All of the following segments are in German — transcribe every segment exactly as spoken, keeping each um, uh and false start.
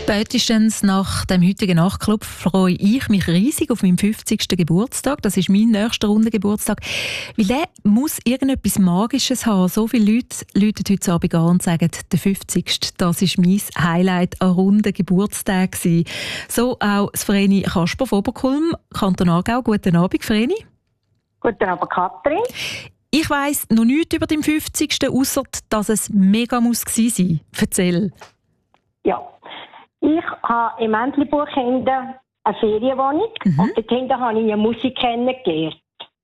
Spätestens nach dem heutigen Nachtclub freue ich mich riesig auf meinen fünfzigsten Geburtstag. Das ist mein nächster Rundengeburtstag. Weil der muss irgendetwas Magisches haben. So viele Leute läuten heute Abend an und sagen, der fünfzigste das war mein Highlight an runden Geburtstag. So auch das Vreni Kasper von Oberkulm, Kanton Aargau. Guten Abend, Vreni. Guten Abend, Katrin. Ich weiss noch nichts über den fünfzigsten ausser dass es mega muss gewesen sein. Erzähl. Ja. Ich habe im Entlebuch hinten eine Ferienwohnung mhm. und dort hinten habe ich eine Musik kennengelernt.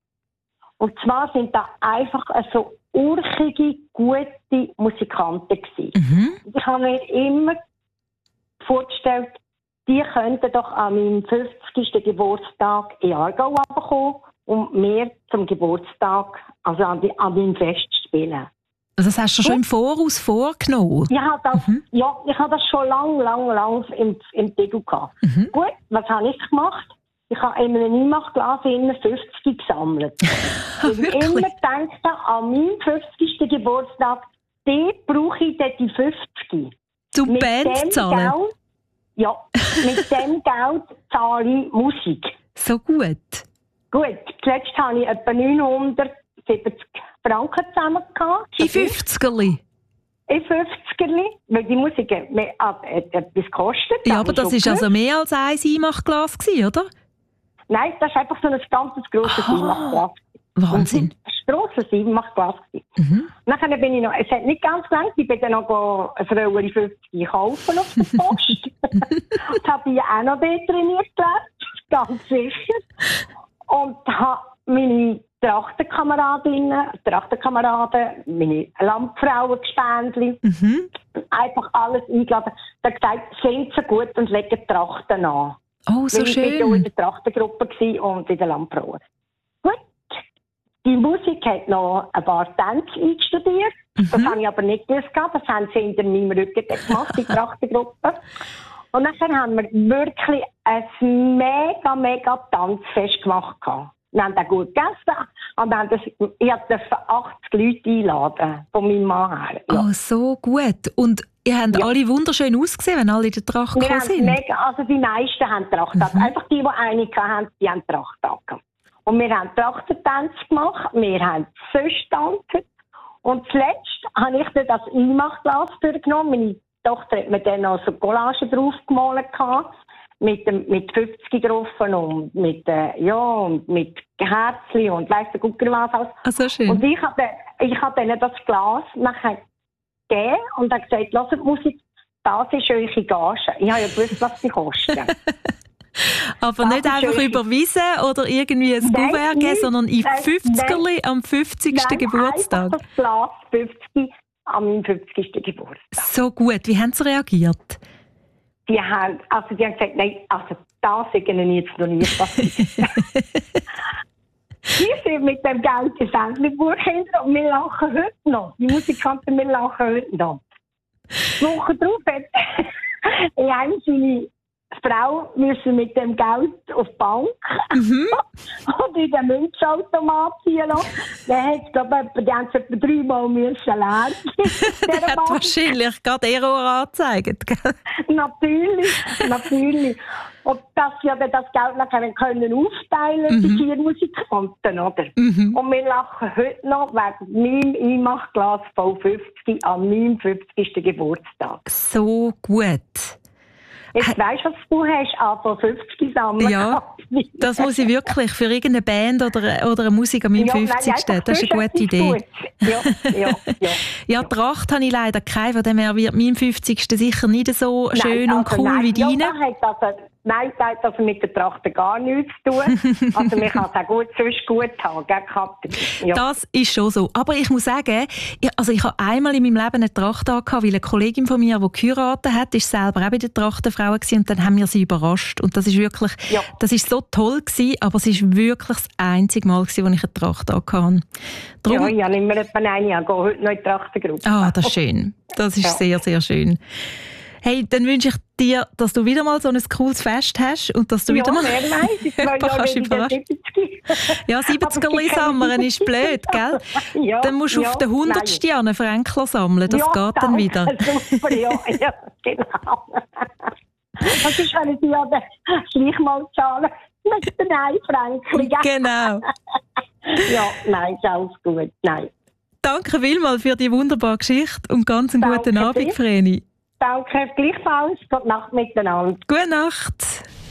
Und zwar sind da einfach so urchige, gute Musikanten gewesen. Mhm. Ich habe mir immer vorgestellt, die könnten doch an meinem fünfzigsten Geburtstag in Aargau runterkommen und mir zum Geburtstag, also an, die, an meinem Fest spielen. Also das hast du schon im Voraus vorgenommen? Ich habe das, mhm. ja, ich habe das schon lang, lang, lang im, im Tegel gehabt. Mhm. Gut, was habe ich gemacht? Ich habe in einem Einmachglas immer fünfzig gesammelt. Ich habe immer gedacht, an meinem fünfzigsten Geburtstag, die brauche ich dann die fünfzig. Zum Band zahlen? Geld, ja, mit dem Geld zahle ich Musik. So gut. Gut, zuletzt habe ich etwa neunhundertsiebzig Franken zusammen gehabt. In fünfzigerli? In fünfzigerli, weil die Musik hat etwas gekostet. Ja, aber das war also mehr als ein Einmachglas, oder? Nein, das war einfach so ein ganz grosses ah, Einmachglas. Wahnsinn. Ein grosses Einmachglas. Mhm. Nachher bin ich noch, es hat nicht ganz gelangt, ich bin dann noch ein Röllchen fünfzig kaufen auf der Post. Das habe ich auch noch dort trainiert gelernt, ganz sicher. Und habe meine Trachtenkameradinnen, Trachtenkameraden, meine Landfrauen, Gespendli, mhm. einfach alles eingeladen. Da hat gesagt, sind sie gut und legen Trachten an. Oh, so Weil schön. Ich war in der Trachtengruppe und in der Landfrauen. Gut. Die Musik hat noch ein paar Tänze eingestudiert. Mhm. Das habe ich aber nicht gewusst. Das haben sie hinter meinem Rücken gemacht, die Trachtengruppe. Und dann haben wir wirklich ein mega, mega Tanzfest gemacht. Wir haben auch gut gegessen und haben das, ich durfte achtzig Leute einladen, von meinem Mann her. Ja. Oh, so gut. Und ihr habt ja. alle wunderschön ausgesehen, wenn alle in der Tracht gekommen sind? Mega, also die meisten haben Tracht mhm. an. Einfach die, die einige hatten, die haben Tracht an. Und wir haben Trachtentänze gemacht, wir haben sonst tanzen. Und zuletzt habe ich dann das Einmachglas durchgenommen. Meine Tochter hat mir dann noch so Collagen draufgemalt. Mit, dem, mit fünfzig drauf und mit, äh, ja, und mit Herzchen und weiss der Gucker was alles. Ah, so schön. Und ich habe ich hab ihnen das Glas nachher gegeben und habe gesagt, hört Musik, das ist eure Gage. Ich habe ja gewusst, was sie kosten. Aber das nicht einfach eure... überweisen oder irgendwie ein Kuvert geben, sondern in fünfzigerli am fünfzigsten Nein, Geburtstag. Das Glas fünfzig am meinem fünfzigsten Geburtstag. So gut. Wie haben sie reagiert? Die haben, also die haben gesagt, nein, also das ist ihnen jetzt noch nie passiert. Wir sind mit dem Geld ins Entlebuch hinter und wir lachen heute noch. Die Musikanten, wir lachen heute noch. Die Woche drauf hat in seine Frau müssen mit dem Geld auf die Bank mhm. und in den Münzautomat ziehen lassen. Dann hat es, glaube ich, die haben es etwa dreimal müssen lernen. Der hat Bank. Wahrscheinlich gerade Error angezeigt. Natürlich, natürlich. Und dass wir dann das Geld nachher können aufteilen, mhm. die vier Musikanten, oder? Mhm. Und wir lachen heute noch wegen meinem Einmachglas voll fünfzig an meinem fünfzigsten Geburtstag. So gut. Jetzt weisst du, was du hast, also fünfzig sammeln. Ja, das muss ich wirklich für irgendeine Band oder, oder eine Musik an meinem ja, fünfzigsten Nein, das ist eine gute Idee. Gut. Ja, ja, ja. Ja, Tracht habe ich leider keine, von dem her wird mein fünfzigsten sicher nicht so nein, schön und also cool nein, wie deine. Ja, also, nein, das hat also mit der Tracht gar nichts zu tun. Also man kann es auch gut, sonst gut haben, gell, ja. Das ist schon so. Aber ich muss sagen, ich, also ich habe einmal in meinem Leben eine Tracht angehabt, weil eine Kollegin von mir, die geheiratet hat, ist selber auch bei der Trachtenfrau gewesen, und dann haben wir sie überrascht. Und das ist wirklich, ja. das ist so toll gewesen, aber es ist wirklich das einzige Mal gewesen, wo ich eine Tracht angehabt habe. Ja, ich habe immer etwa eine, ich gehe heute noch in die Trachtengruppe. Ah, das ist schön. Das ist ja. sehr, sehr schön. Hey, dann wünsche ich dir, dass du wieder mal so ein cooles Fest hast und dass du ja, wieder mal wer weiss, ich zwei Jahre überraschen. Ja, siebzigerli sammeln ist blöd, gell? Ja, dann musst du ja, auf den hundertsten einen Fränkler sammeln, das ja, geht dann wieder. Super, ja, ja, genau. Und sonst können Sie ja gleich mal zahlen mit den ein Franken. Genau. Ja, nein, ist alles gut. Nein. Danke vielmals für die wunderbare Geschichte und ganz einen Danke guten Abend, dir. Vreni. Danke, gleichfalls. Gute Nacht miteinander. Gute Nacht.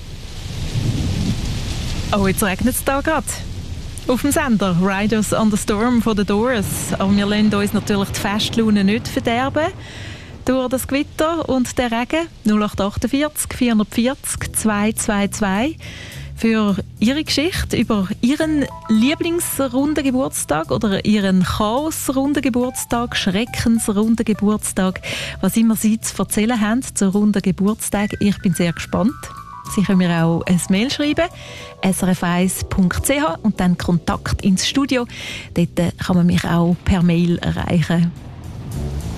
Oh, jetzt regnet es da gerade. Auf dem Sender Riders on the Storm von The Doors. Aber wir lassen uns natürlich die Festlaune nicht verderben durch das Gewitter und den Regen. null acht achtundvierzig vierhundertvierzig zweihundertzweiundzwanzig für Ihre Geschichte über Ihren Lieblingsrunden Geburtstag oder Ihren Chaos-Runden Geburtstag, Schreckensrunden Geburtstag, was immer Sie zu erzählen haben zu runden Geburtstag. Ich bin sehr gespannt. Sie können mir auch ein Mail schreiben, s r f eins punkt c h und dann Kontakt ins Studio. Dort kann man mich auch per Mail erreichen.